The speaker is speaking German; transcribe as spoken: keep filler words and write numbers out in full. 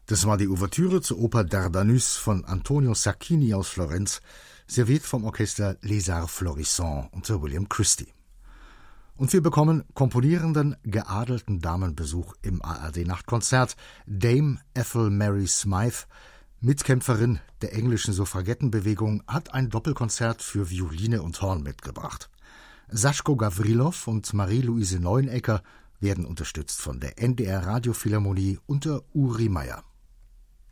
Das war die Ouvertüre zur Oper Dardanus von Antonio Sacchini aus Florenz, serviert vom Orchester Les Arts Florissants unter William Christie. Und wir bekommen komponierenden, geadelten Damenbesuch im A R D-Nachtkonzert. Dame Ethel Mary Smythe, Mitkämpferin der englischen Suffragettenbewegung, hat ein Doppelkonzert für Violine und Horn mitgebracht. Saschko Gawrilow und Marie-Louise Neunecker werden unterstützt von der N D R Radiophilharmonie unter Uri Meier.